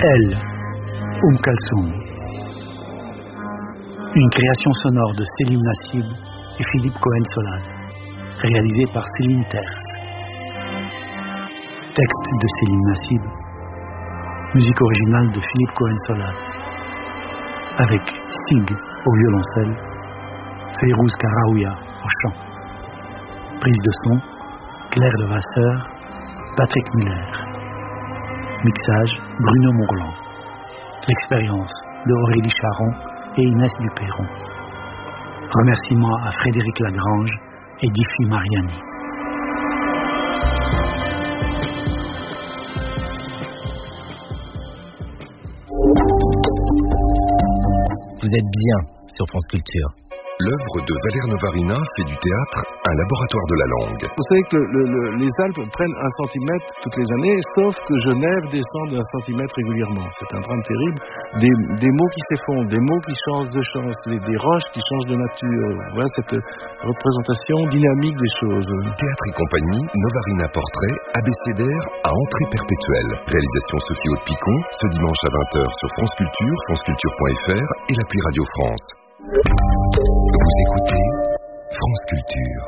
Elle, Kalsoum. Une création sonore de Céline Nassib et Philippe Cohen-Solal, réalisée par Céline Terz. Texte de Céline Nassib, musique originale de Philippe Cohen-Solal, avec Stig au violoncelle, Feyrouz Karaouya au chant. Prise de son, Claire de Vasseur, Patrick Muller. Mixage, Bruno Mourlan. L'expérience de Aurélie Charon et Inès Dupeyron. Remerciements à Frédéric Lagrange et Diffie Mariani. Vous êtes bien sur France Culture. L'œuvre de Valère Novarina fait du théâtre un laboratoire de la langue. Vous savez que les Alpes prennent 1 centimètre toutes les années, sauf que Genève descend d'1 centimètre régulièrement. C'est un drame terrible. Des mots qui s'effondrent, des mots qui changent de chance, des roches qui changent de nature. Voilà cette représentation dynamique des choses. Théâtre et compagnie, Novarina Portrait, abécédaire à entrée perpétuelle. Réalisation Sophie Haute-Picon, ce dimanche à 20h sur France Culture, franceculture.fr et l'appli Radio France. Vous écoutez France Culture.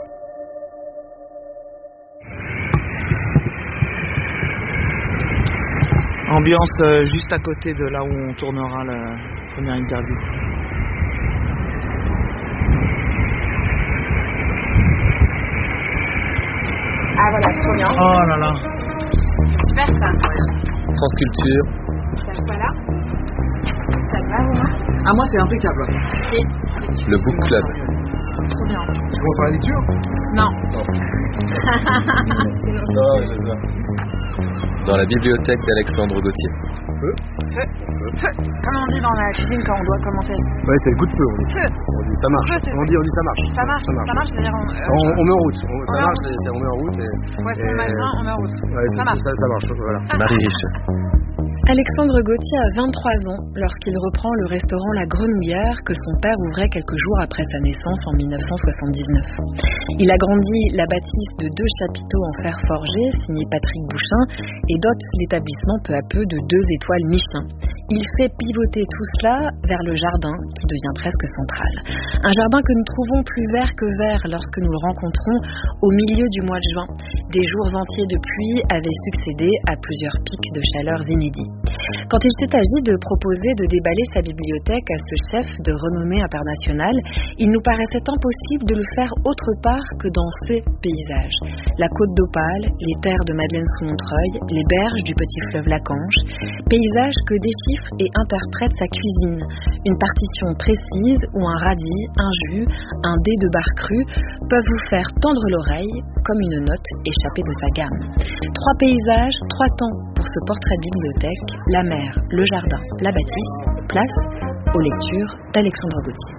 Ambiance juste à côté de là où on tournera la première interview. Ah voilà, trop bien. Oh là là. Super ça. France Culture. Ça va là. Ça va vous? Ah moi c'est impeccable. Ok. Le Book Club. Trop bien. Tu commences par la lecture? Non. Dans la bibliothèque d'Alexandre Gauthier. Comme on dit dans la cuisine quand on doit commencer. Ouais, c'est le coup de feu. Feu. On dit ça marche. Feu, On dit ça marche. Ça marche, c'est-à-dire On met en route. Ça marche, on met en route. Ouais, c'est le magasin, on met en route. Ouais, ça marche. Ça marche, voilà. Marie Riche. Alexandre Gauthier a 23 ans lorsqu'il reprend le restaurant La Grenouillère que son père ouvrait quelques jours après sa naissance en 1979. Il agrandit la bâtisse de 2 chapiteaux en fer forgé signés Patrick Bouchin et dote l'établissement peu à peu de 2 étoiles Michelin. Il fait pivoter tout cela vers le jardin qui devient presque central. Un jardin que nous trouvons plus vert que vert lorsque nous le rencontrons au milieu du mois de juin. Des jours entiers de pluie avaient succédé à plusieurs pics de chaleur inédits. Quand il s'est agi de proposer de déballer sa bibliothèque à ce chef de renommée internationale, il nous paraissait impossible de le faire autre part que dans ces paysages. La côte d'Opale, les terres de Madeleine sous Montreuil, les berges du petit fleuve Lacanche, paysages que déchiffre et interprète sa cuisine. Une partition précise où un radis, un jus, un dé de bar cru peuvent vous faire tendre l'oreille comme une note échappée de sa gamme. 3 paysages, 3 temps pour ce portrait bibliothèque, la mer, le jardin, la bâtisse, place aux lectures d'Alexandre Gauthier.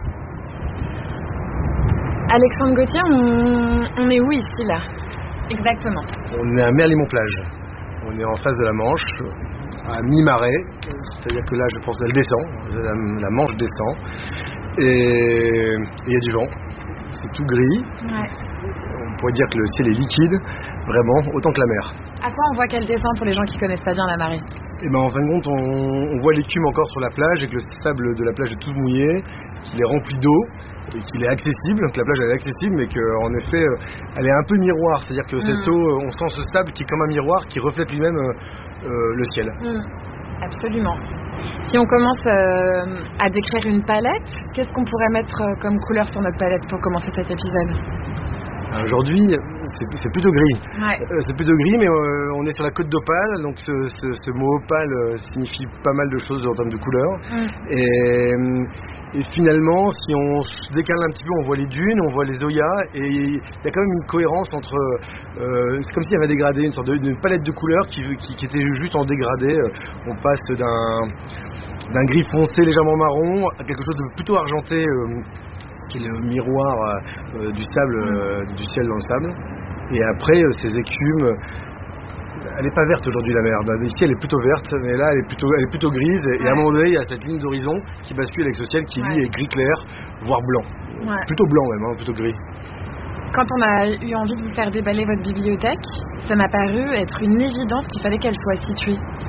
Alexandre Gauthier, on est où ici là? Exactement. On est à Merlimont-Plage. On est en face de la Manche, à mi-marée. C'est-à-dire que là, je pense qu'elle descend. La Manche descend. Et il y a du vent. C'est tout gris. Ouais. On pourrait dire que le ciel est liquide, vraiment, autant que la mer. À quoi on voit qu'elle descend pour les gens qui connaissent pas bien la marée? Et en fin de compte, on voit l'écume encore sur la plage et que le sable de la plage est tout mouillé, qu'il est rempli d'eau et qu'il est accessible, que la plage elle est accessible, mais qu'en effet, elle est un peu miroir. C'est-à-dire que cette eau, on sent ce sable qui est comme un miroir qui reflète lui-même le ciel. Absolument. Si on commence à décrire une palette, qu'est-ce qu'on pourrait mettre comme couleur sur notre palette pour commencer cet épisode? Aujourd'hui, c'est plutôt gris. Ouais. C'est plutôt gris, mais on est sur la côte d'Opale, donc ce mot opale signifie pas mal de choses en termes de couleurs. Et finalement, si on se décale un petit peu, on voit les dunes, on voit les oyas, et il y a quand même une cohérence entre... c'est comme s'il y avait dégradé, une sorte d'une palette de couleurs qui était juste en dégradé. On passe d'un gris foncé légèrement marron à quelque chose de plutôt argenté, qui est le miroir du sable, du ciel dans le sable. Et après, ces écumes... Elle n'est pas verte aujourd'hui la mer. Ici elle est plutôt verte, mais là elle est plutôt grise. Et à un moment donné, il y a cette ligne d'horizon qui bascule avec ce ciel qui lui est gris clair, voire blanc. Ouais. Plutôt blanc même, plutôt gris. Quand on a eu envie de vous faire déballer votre bibliothèque, ça m'a paru être une évidence qu'il fallait qu'elle soit située.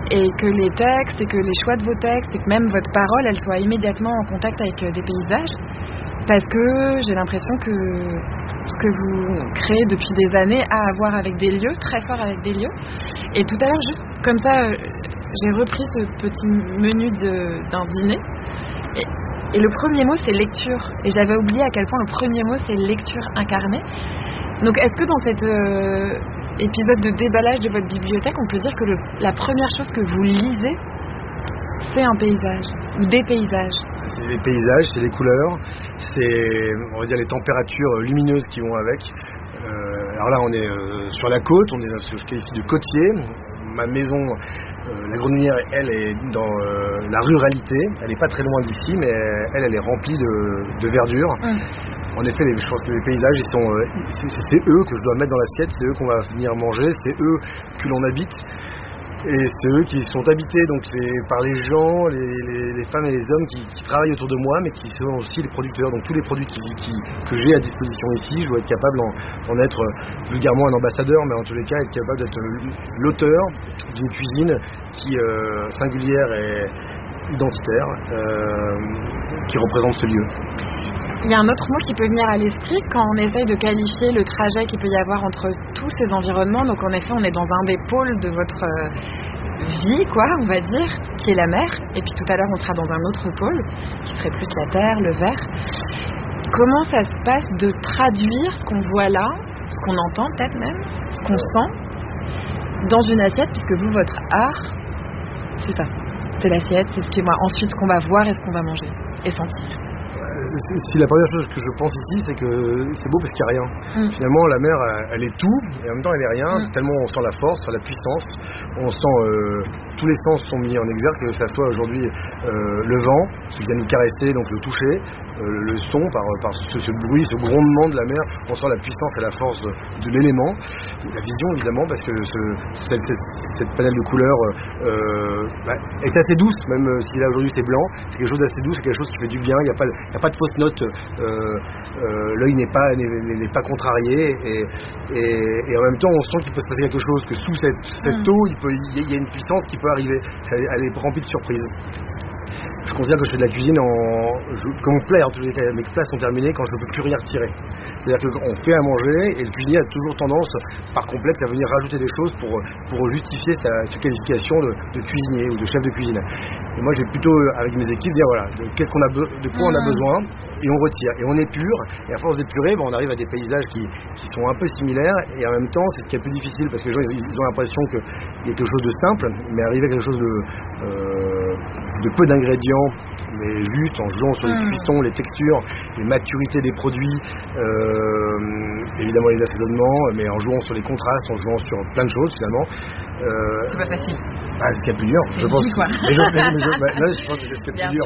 et que les textes et que les choix de vos textes et que même votre parole, elle soit immédiatement en contact avec des paysages. Parce que j'ai l'impression que ce que vous créez depuis des années a à voir avec des lieux, très fort avec des lieux. Et tout à l'heure, juste comme ça, j'ai repris ce petit menu d'un dîner. Et le premier mot, c'est lecture. Et j'avais oublié à quel point le premier mot, c'est lecture incarnée. Donc, est-ce que dans cet épisode de déballage de votre bibliothèque, on peut dire que la première chose que vous lisez, c'est un paysage ou des paysages? C'est les paysages, c'est les couleurs, c'est, on va dire, les températures lumineuses qui vont avec. Alors là, on est sur la côte, on est dans ce que je qualifie de côtier. Ma maison, la Grenouillère, elle est dans la ruralité. Elle n'est pas très loin d'ici, mais elle est remplie de verdure. En effet, je pense que les paysages, c'est eux que je dois mettre dans l'assiette, c'est eux qu'on va venir manger, c'est eux que l'on habite. Et c'est eux qui sont habités, donc c'est par les gens, les femmes et les hommes qui travaillent autour de moi, mais qui sont aussi les producteurs. Donc tous les produits que j'ai à disposition ici, je dois être capable d'en être vulgairement un ambassadeur, mais en tous les cas être capable d'être l'auteur d'une cuisine qui singulière et identitaire, qui représente ce lieu. Il y a un autre mot qui peut venir à l'esprit quand on essaye de qualifier le trajet qu'il peut y avoir entre tous ces environnements. Donc en effet, on est dans un des pôles de votre vie, quoi, on va dire, qui est la mer. Et puis tout à l'heure, on sera dans un autre pôle, qui serait plus la terre, le vert. Comment ça se passe de traduire ce qu'on voit là, ce qu'on entend peut-être même, ce qu'on sent, dans une assiette, puisque vous, votre art, c'est ça. C'est l'assiette, c'est ce qui est moi. Ensuite, ce qu'on va voir et ce qu'on va manger et sentir. Si la première chose que je pense ici, c'est que c'est beau parce qu'il n'y a rien. Finalement, la mer, elle est tout, et en même temps, elle est rien. Tellement on sent la force, la puissance. On sent tous les sens sont mis en exergue, que ça soit aujourd'hui le vent qui vient nous caresser, donc le toucher, le son par ce bruit, ce grondement de la mer. On sent la puissance et la force de l'élément. La vision, évidemment, parce que cette panel de couleurs est assez douce, même si là aujourd'hui c'est blanc. C'est quelque chose d'assez doux, c'est quelque chose qui fait du bien. Il n'y a pas de fausse note. L'œil n'est pas contrarié, et en même temps on sent qu'il peut se passer quelque chose, que sous cette eau il y a une puissance qui peut arriver. Elle est remplie de surprises. Je considère que je fais de la cuisine comme mon plat, en tous les cas, mes plats sont terminés quand je ne peux plus rien retirer. C'est-à-dire qu'on fait à manger et le cuisinier a toujours tendance, par complexe, à venir rajouter des choses pour justifier sa qualification de cuisinier ou de chef de cuisine. Et moi, j'ai plutôt, avec mes équipes, dire voilà, de quoi on a besoin, et on retire. Et on épure, et à force d'épurer, on arrive à des paysages qui sont un peu similaires, et en même temps, c'est ce qui est plus difficile, parce que les gens, ils ont l'impression qu'il y a quelque chose de simple, mais arriver à quelque chose de peu d'ingrédients, mais juste en jouant sur les cuissons, les textures, les maturités des produits, évidemment les assaisonnements, mais en jouant sur les contrastes, en jouant sur plein de choses finalement. C'est pas facile. C'est ce qui est plus dur, je pense. Quoi. Mais je pense que c'est ce qui est plus dur.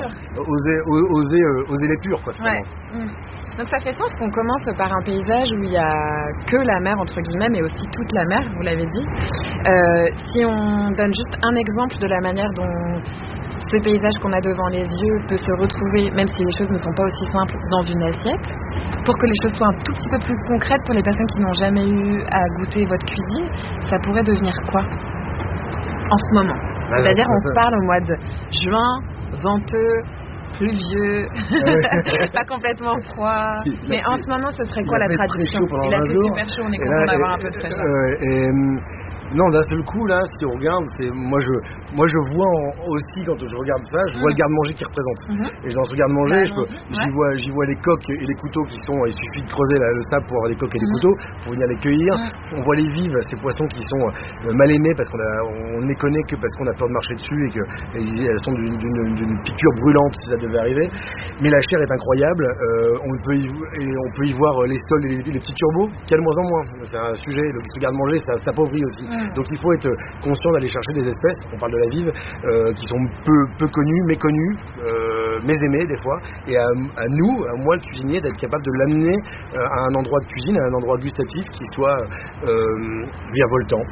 Oser l'épure, quoi, finalement. Ouais. Donc ça fait sens qu'on commence par un paysage où il n'y a que la mer, entre guillemets, mais aussi toute la mer, vous l'avez dit. Si on donne juste un exemple de la manière dont ce paysage qu'on a devant les yeux peut se retrouver, même si les choses ne sont pas aussi simples, dans une assiette, pour que les choses soient un tout petit peu plus concrètes pour les personnes qui n'ont jamais eu à goûter votre cuisine, ça pourrait devenir quoi en ce moment? C'est-à-dire, on se parle au mois de juin, venteux, pluvieux, pas complètement froid. Mais en ce moment, ce serait quoi la traduction? Il a fait super chaud, on est content d'avoir un peu de fraîcheur. Non, d'un seul coup, là, si on regarde, moi je vois aussi, quand je regarde ça, je vois le garde-manger qui représente. Et dans ce garde-manger, j'y vois les coques et les couteaux qui sont, il suffit de creuser le sable pour avoir des coques et des couteaux, pour venir les cueillir. On voit les vives, ces poissons qui sont mal aimés parce qu'on ne les connaît que parce qu'on a peur de marcher dessus et qu'elles sont d'une piqûre brûlante si ça devait arriver. Mais la chair est incroyable, on peut y voir les sols et les petits turbots, qu'il y a de moins en moins. C'est un sujet, ce garde-manger, ça s'appauvrit aussi. Donc il faut être conscient d'aller chercher des espèces, on parle de la vive, qui sont peu connues, méconnues, mésaimées des fois, et à nous, à moi le cuisinier, d'être capable de l'amener à un endroit de cuisine, à un endroit gustatif qui soit virevoltant.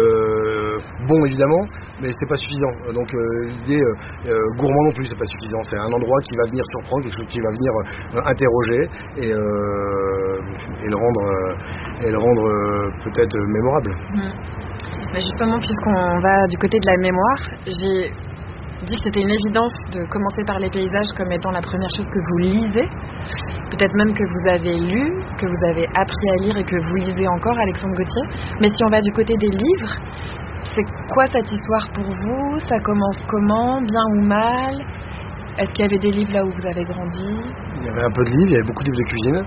Bon évidemment, mais c'est pas suffisant. Donc l'idée gourmand non plus, c'est pas suffisant. C'est un endroit qui va venir surprendre, quelque chose qui va venir interroger et le rendre peut-être mémorable. Mais justement, puisqu'on va du côté de la mémoire, j'ai dit que c'était une évidence de commencer par les paysages comme étant la première chose que vous lisez. Peut-être même que vous avez lu, que vous avez appris à lire et que vous lisez encore, Alexandre Gauthier. Mais si on va du côté des livres, c'est quoi cette histoire pour vous? Ça commence comment? Bien ou mal? Est-ce qu'il y avait des livres là où vous avez grandi? Il y avait un peu de livres, il y avait beaucoup de livres de cuisine.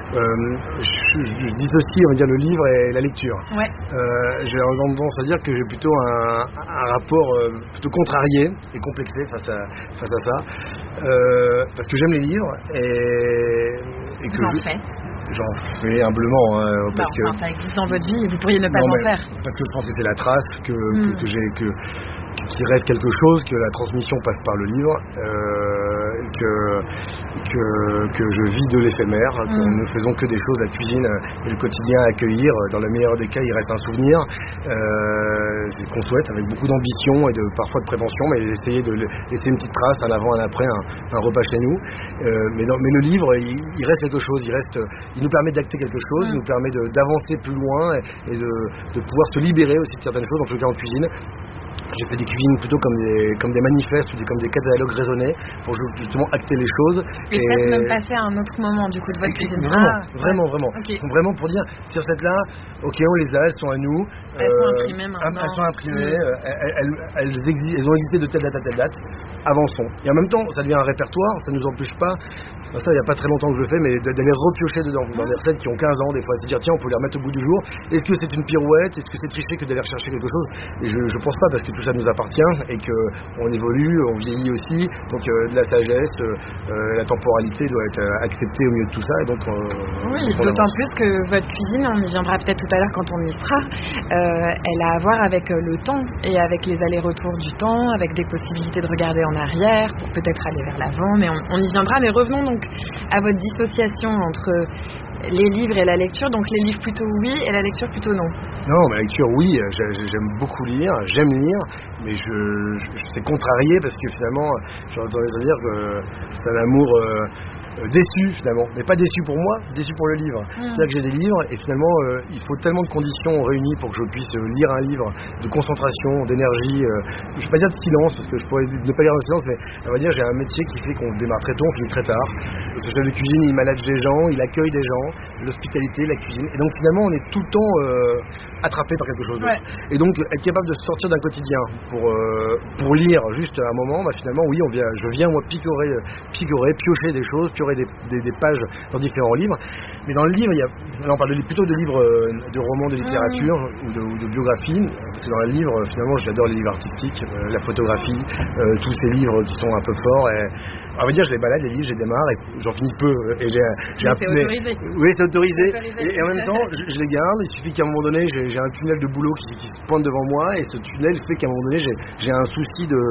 Je dissocie, on va dire, le livre et la lecture. Ouais. J'ai tendance à dire que j'ai plutôt un rapport plutôt contrarié et complexé face à ça. Parce que j'aime les livres et que j'en fais humblement. Parce que ça existe dans votre vie et vous pourriez ne pas en faire. Parce que je pense que c'est la trace qu'il reste quelque chose, que la transmission passe par le livre, que je vis de l'éphémère, que nous ne faisons que des choses, la cuisine et le quotidien à accueillir. Dans le meilleur des cas, il reste un souvenir. C'est ce qu'on souhaite, avec beaucoup d'ambition et parfois de prévention, mais essayer de laisser une petite trace, un avant, un après, un repas chez nous. Mais le livre, il reste quelque chose, il nous permet d'acter quelque chose, il nous permet d'avancer plus loin et de pouvoir se libérer aussi de certaines choses, en tout cas en cuisine. J'ai fait des cuisines plutôt comme des manifestes ou comme des catalogues raisonnés pour justement acter les choses. Et peut-être même passer à un autre moment du coup de votre cuisine. Vraiment. Okay. Donc, vraiment pour dire, ces recettes-là, ok, on les a, elles sont à nous. Elles sont imprimées maintenant. Elles sont imprimées, elles ont existé de telle date à telle date. Avançons. Et en même temps, ça devient un répertoire, ça ne nous empêche pas, ça il n'y a pas très longtemps que je le fais, mais d'aller repiocher dedans, dans des recettes qui ont 15 ans, des fois, et se dire tiens, on peut les remettre au bout du jour. Est-ce que c'est une pirouette? Est-ce que c'est tricher que d'aller rechercher quelque chose? Et je pense pas, parce que tout ça nous appartient et qu'on évolue, on vieillit aussi, donc de la sagesse, la temporalité doit être acceptée au milieu de tout ça. Et donc, oui, d'autant plus que votre cuisine, on y viendra peut-être tout à l'heure quand on y sera, elle a à voir avec le temps et avec les allers-retours du temps, avec des possibilités de regarder en arrière pour peut-être aller vers l'avant, mais on y viendra. Mais revenons donc à votre dissociation entre les livres et la lecture. Donc les livres plutôt oui et la lecture plutôt non. Non, la lecture oui, j'aime beaucoup lire, j'aime lire, mais c'est contrarié parce que finalement j'aurais tendance à dire que c'est un amour déçu finalement, mais pas déçu pour moi, déçu pour le livre. C'est-à-dire que j'ai des livres et finalement il faut tellement de conditions réunies pour que je puisse lire un livre, de concentration, d'énergie, je ne vais pas dire de silence parce que je pourrais ne pas lire de silence, mais on va dire j'ai un métier qui fait qu'on démarre très tôt, on finit très tard. Ce chef de cuisine, il manage des gens, il accueille des gens, l'hospitalité, la cuisine, et donc finalement on est tout le temps attrapé par quelque chose d'autre. Ouais. Et donc être capable de sortir d'un quotidien pour lire juste à un moment, finalement oui, je viens moi picorer, piocher des choses, des pages dans différents livres. Mais dans le livre, on parle plutôt de livres, de romans, de littérature ou de biographie. Parce que dans le livre, finalement, j'adore les livres artistiques, la photographie, tous ces livres qui sont un peu forts. Et, on va dire, je les balade, les livres, je les démarre et j'en finis peu. Et c'est autorisé. Oui, c'est autorisé. Et en même temps, je les garde. Il suffit qu'à un moment donné, j'ai un tunnel de boulot qui se pointe devant moi. Et ce tunnel fait qu'à un moment donné, j'ai un souci de...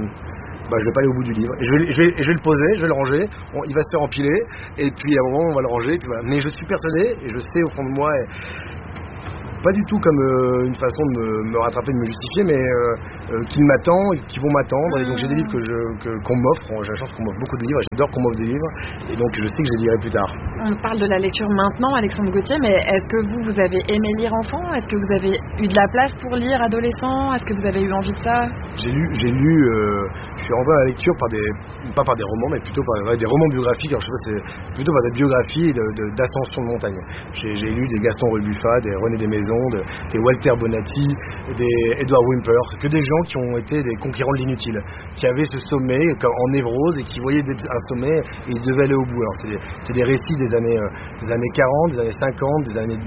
je vais pas aller au bout du livre. Je vais le poser, je vais le ranger. Il va se faire empiler. Et puis à un moment, on va le ranger. Et puis voilà. Mais je suis persuadé, et je sais au fond de moi, pas du tout comme une façon de me rattraper, de me justifier, mais qui m'attend, qui vont m'attendre. Et donc j'ai des livres qu'on m'offre. J'ai la chance qu'on m'offre beaucoup de livres. J'adore qu'on m'offre des livres. Et donc je sais que je les lirai plus tard. On parle de la lecture maintenant, Alexandre Gauthier, mais est-ce que vous avez aimé lire enfant? Est-ce que vous avez eu de la place pour lire adolescent? Est-ce que vous avez eu envie de ça? J'ai lu, je suis rentré à la lecture pas par des romans, mais plutôt par des romans biographiques. Alors je sais pas, c'est plutôt par des biographies d'ascension de montagne. J'ai lu des Gaston Rebuffat, des René Desmaisons, des Walter Bonatti, des Edward Whymper, que des gens qui ont été des conquérants de l'inutile, qui avaient ce sommet en névrose et qui voyaient un sommet et ils devaient aller au bout. Alors c'est des récits des années 40, des années 50, des années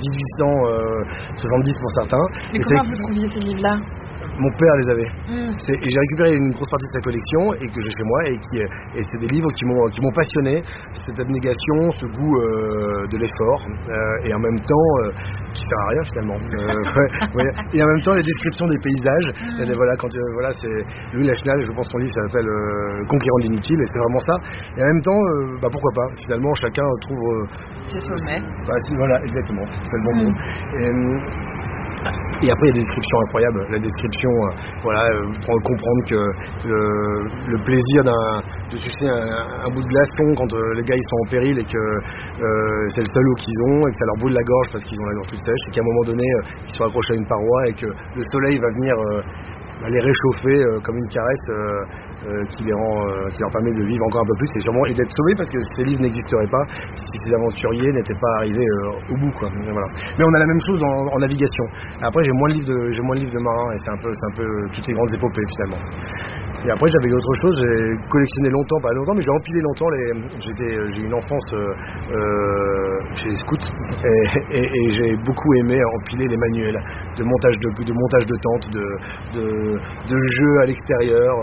1870 pour certains. Mais comment vous trouviez ces livres-là? Mon père les avait. Et j'ai récupéré une grosse partie de sa collection et que j'ai chez moi et c'est des livres qui m'ont passionné, cette abnégation, ce goût de l'effort et en même temps qui sert à rien finalement. Et en même temps les descriptions des paysages. Et voilà, c'est Louis Lachenal, je pense qu'on lit, ça s'appelle Conquérant de l'inutile et c'est vraiment ça. Et en même temps, pourquoi pas. Finalement, chacun trouve ses sommets. Voilà, exactement. C'est le bon mot. Et après, il y a des descriptions incroyables. La description, pour comprendre que le plaisir de sucer un bout de glaçon quand les gars ils sont en péril et que c'est le seul eau qu'ils ont et que ça leur brûle la gorge parce qu'ils ont la gorge toute sèche et qu'à un moment donné, ils sont accrochés à une paroi et que le soleil va venir les réchauffer comme une caresse qui leur permet de vivre encore un peu plus et d'être sauvés parce que ces livres n'existeraient pas si ces aventuriers n'étaient pas arrivés au bout, quoi. Voilà. Mais on a la même chose en navigation. Après, j'ai moins de livres de marins et c'est un peu toutes les grandes épopées finalement. Et après, j'avais autre chose, j'ai collectionné longtemps, pas longtemps, mais j'ai empilé longtemps j'ai eu une enfance chez les scouts et j'ai beaucoup aimé empiler les manuels de montage de tentes, de jeux à l'extérieur,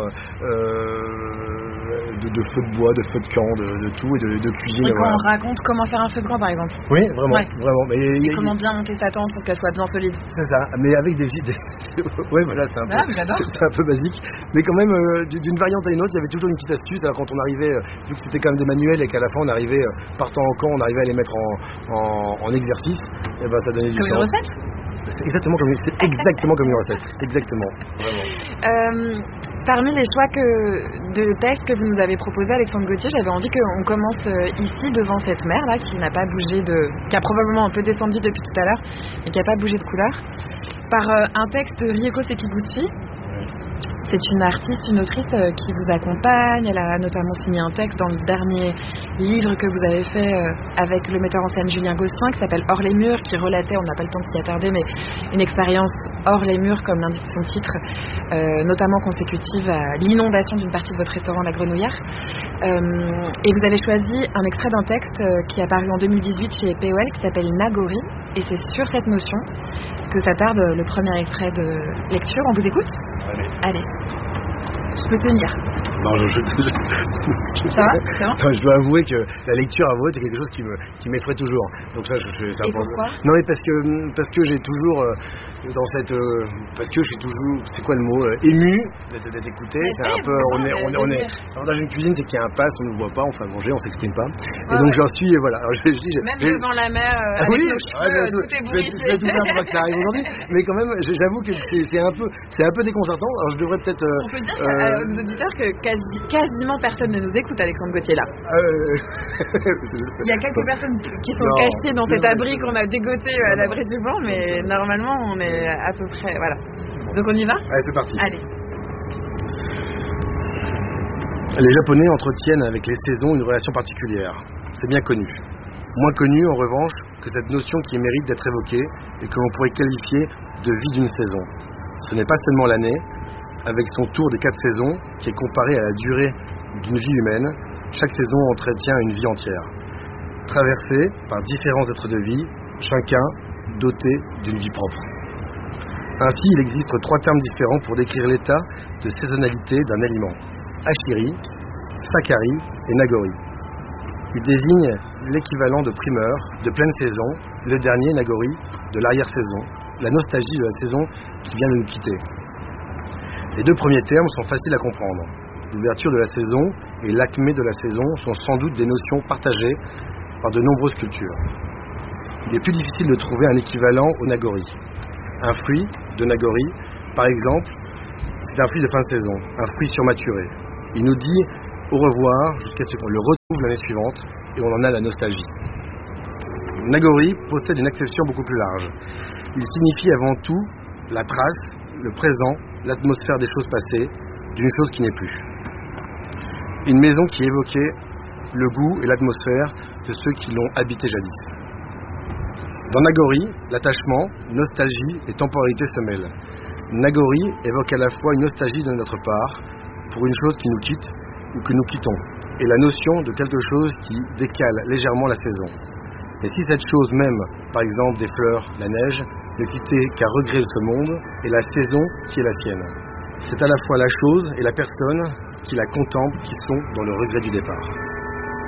de feux de bois, de feux de camp, de tout et de cuisine. Et quand on raconte comment faire un feu de camp, par exemple. Oui, vraiment. Mais et comment bien monter sa tente pour qu'elle soit bien solide. C'est ça, mais avec des vides. Ouais, voilà, c'est un peu basique. Mais quand même, d'une variante à une autre, il y avait toujours une petite astuce. Alors, quand on arrivait, vu que c'était quand même des manuels et qu'à la fin on arrivait, partant en camp, on arrivait à les mettre en exercice, et ben ça donnait du sens. Comme une recette ? C'est exactement comme une recette. Exactement. Vraiment. Parmi les choix de textes que vous nous avez proposés, Alexandre Gauthier, j'avais envie qu'on commence ici devant cette mer là qui n'a pas bougé qui a probablement un peu descendu depuis tout à l'heure et qui n'a pas bougé de couleur, par un texte de Rieko Sekiguchi. C'est une artiste, une autrice qui vous accompagne. Elle a notamment signé un texte dans le dernier livre que vous avez fait avec le metteur en scène Julien Gosselin qui s'appelle Hors les murs, qui relatait, on n'a pas le temps de s'y attarder, mais une expérience hors les murs, comme l'indique son titre, notamment consécutive à l'inondation d'une partie de votre restaurant La Grenouillère. Et vous avez choisi un extrait d'un texte qui est apparu en 2018 chez POL qui s'appelle Nagori. Et c'est sur cette notion que s'attarde le premier extrait de lecture. On vous écoute ? Allez. Je peux tenir. Non, Ça va ? C'est bon ? Je dois avouer que la lecture à voix est quelque chose qui m'effraie toujours. Donc ça, Et pourquoi ? Non, mais parce que j'ai toujours parce que je suis toujours, c'est quoi le mot, ému d'être écouté. C'est un peu, on est dans une cuisine, c'est qu'il y a un passe, on ne voit pas, on fait à manger, on s'exprime pas. Et donc j'en suis, voilà. Alors, même devant la mer, avec nos cheveux, tout est bouilli. Je vais tout faire pour pas que ça arrive aujourd'hui. Mais quand même, j'avoue que c'est un peu déconcertant. Alors je devrais peut-être. On peut dire à nos auditeurs que quasiment personne ne nous écoute, Alexandre Gauthier là. Il y a quelques personnes qui sont cachées dans cet abri qu'on a dégoté à l'abri du vent, mais normalement on est à peu près, voilà. Donc on y va ? Allez, c'est parti. Allez. Les Japonais entretiennent avec les saisons une relation particulière. C'est bien connu. Moins connu, en revanche, que cette notion qui mérite d'être évoquée et que l'on pourrait qualifier de vie d'une saison. Ce n'est pas seulement l'année, avec son tour de 4 saisons, qui est comparé à la durée d'une vie humaine. Chaque saison entretient une vie entière. Traversée par différents êtres de vie, chacun doté d'une vie propre. Ainsi, il existe 3 termes différents pour décrire l'état de saisonnalité d'un aliment. Hachiri, Sakari et Nagori. Ils désignent l'équivalent de primeur, de pleine saison, le dernier, Nagori, de l'arrière-saison, la nostalgie de la saison qui vient de nous quitter. Les 2 premiers termes sont faciles à comprendre. L'ouverture de la saison et l'acmé de la saison sont sans doute des notions partagées par de nombreuses cultures. Il est plus difficile de trouver un équivalent au Nagori. Un fruit de Nagori, par exemple, c'est un fruit de fin de saison, un fruit surmaturé. Il nous dit au revoir jusqu'à ce qu'on le retrouve l'année suivante et on en a la nostalgie. Nagori possède une acception beaucoup plus large. Il signifie avant tout la trace, le présent, l'atmosphère des choses passées, d'une chose qui n'est plus. Une maison qui évoquait le goût et l'atmosphère de ceux qui l'ont habité jadis. Dans Nagori, l'attachement, nostalgie et temporalité se mêlent. Nagori évoque à la fois une nostalgie de notre part pour une chose qui nous quitte ou que nous quittons, et la notion de quelque chose qui décale légèrement la saison. Et si cette chose même, par exemple des fleurs, la neige, ne quittait qu'à regret ce monde, et la saison qui est la sienne. C'est à la fois la chose et la personne qui la contemplent qui sont dans le regret du départ.